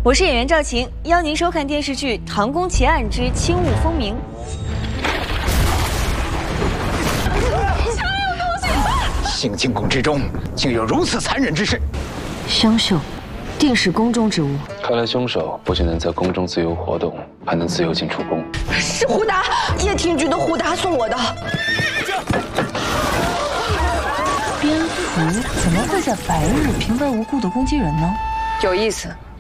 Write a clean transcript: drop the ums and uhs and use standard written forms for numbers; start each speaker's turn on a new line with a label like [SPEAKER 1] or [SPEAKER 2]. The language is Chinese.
[SPEAKER 1] 我是演员赵晴，邀您收看电视剧《唐宫奇案之轻雾风鸣》。
[SPEAKER 2] 兴庆宫之中竟有如此残忍之事，
[SPEAKER 1] 生锈，定是宫中之物。
[SPEAKER 3] 看来凶手不仅能在宫中自由活动，还能自由进出宫。
[SPEAKER 4] 是胡达，叶听局的胡达送我的。
[SPEAKER 1] 蝙蝠怎么会在白日平白无故的攻击人呢？
[SPEAKER 4] 有意思。